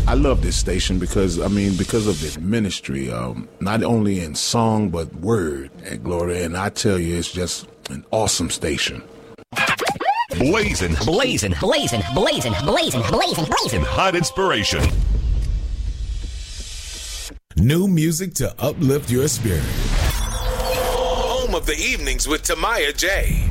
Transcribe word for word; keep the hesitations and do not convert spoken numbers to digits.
I love this station because, I mean, because of its ministry, um, not only in song, but word at Gloria. And I tell you, it's just an awesome station. Blazing, blazing, blazing, blazing, blazing, blazing, blazing. Hot inspiration. New music to uplift your spirit. Home of the evenings with Tamaya J.